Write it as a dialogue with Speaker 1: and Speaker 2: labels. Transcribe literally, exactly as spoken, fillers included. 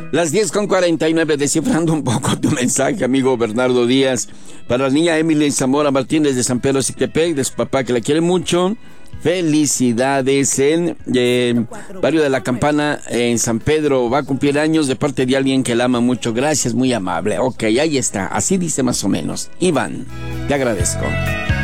Speaker 1: Las diez con cuarenta y nueve, descifrando un poco tu mensaje, amigo Bernardo Díaz. Para la niña Emily Zamora Martínez de San Pedro Sictepec, de su papá que la quiere mucho. Felicidades en eh, Barrio de la Campana, en San Pedro. Va a cumplir años de parte de alguien que la ama mucho. Gracias, muy amable. Ok, ahí está. Así dice más o menos. Iván, te agradezco.